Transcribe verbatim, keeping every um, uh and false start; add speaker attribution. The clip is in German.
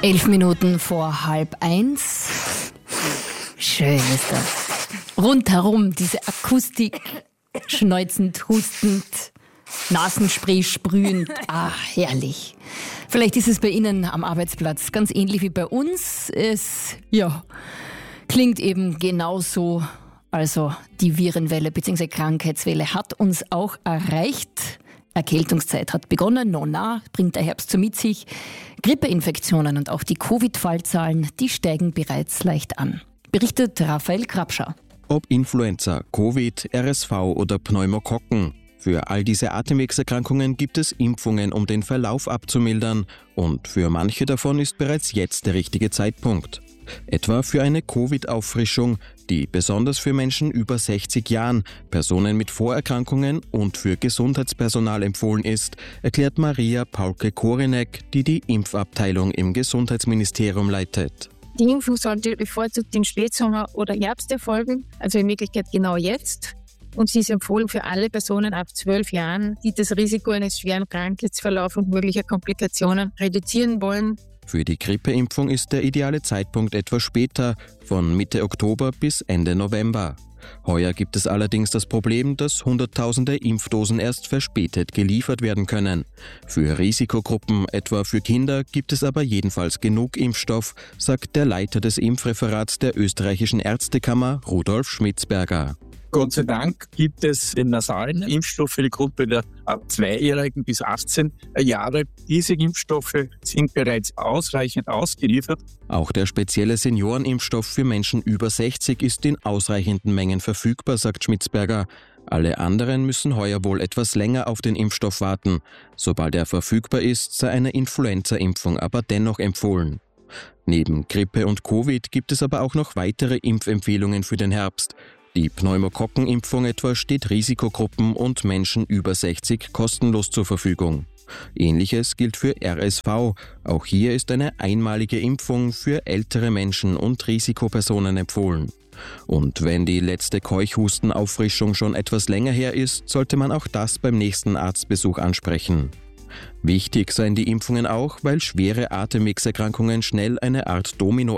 Speaker 1: Elf Minuten vor halb eins. Schön ist das. Rundherum diese Akustik, schneuzend, hustend, Nasenspray sprühend. Ah, herrlich. Vielleicht ist es bei Ihnen am Arbeitsplatz ganz ähnlich wie bei uns. Es, ja, klingt eben genauso. Also die Virenwelle bzw. Krankheitswelle hat uns auch erreicht. Erkältungszeit hat begonnen, no na, bringt der Herbst so mit sich. Grippeinfektionen und auch die Covid-Fallzahlen, die steigen bereits leicht an. Berichtet Raphael Krapscher.
Speaker 2: Ob Influenza, Covid, R S V oder Pneumokokken. Für all diese Atemwegserkrankungen gibt es Impfungen, um den Verlauf abzumildern. Und für manche davon ist bereits jetzt der richtige Zeitpunkt. Etwa für eine Covid-Auffrischung, die besonders für Menschen über sechzig Jahren, Personen mit Vorerkrankungen und für Gesundheitspersonal empfohlen ist, erklärt Maria Paulke-Korinek, die die Impfabteilung im Gesundheitsministerium leitet.
Speaker 3: Die Impfung sollte bevorzugt im Spätsommer oder Herbst erfolgen, also in Wirklichkeit genau jetzt. Und sie ist empfohlen für alle Personen ab zwölf Jahren, die das Risiko eines schweren Krankheitsverlaufs und möglicher Komplikationen reduzieren wollen.
Speaker 2: Für die Grippeimpfung ist der ideale Zeitpunkt etwas später, von Mitte Oktober bis Ende November. Heuer gibt es allerdings das Problem, dass Hunderttausende Impfdosen erst verspätet geliefert werden können. Für Risikogruppen, etwa für Kinder, gibt es aber jedenfalls genug Impfstoff, sagt der Leiter des Impfreferats der österreichischen Ärztekammer, Rudolf Schmitzberger.
Speaker 4: Gott sei Dank gibt es den nasalen Impfstoff für die Gruppe der ab zweijährigen bis achtzehn Jahre. Diese Impfstoffe sind bereits ausreichend ausgeliefert.
Speaker 2: Auch der spezielle Seniorenimpfstoff für Menschen über sechzig ist in ausreichenden Mengen verfügbar, sagt Schmitzberger. Alle anderen müssen heuer wohl etwas länger auf den Impfstoff warten. Sobald er verfügbar ist, sei eine Influenza-Impfung aber dennoch empfohlen. Neben Grippe und Covid gibt es aber auch noch weitere Impfempfehlungen für den Herbst. Die Pneumokokkenimpfung etwa steht Risikogruppen und Menschen über sechzig kostenlos zur Verfügung. Ähnliches gilt für R S V. Auch hier ist eine einmalige Impfung für ältere Menschen und Risikopersonen empfohlen. Und wenn die letzte Keuchhustenauffrischung schon etwas länger her ist, sollte man auch das beim nächsten Arztbesuch ansprechen. Wichtig seien die Impfungen auch, weil schwere Atemwegserkrankungen schnell eine Art Domino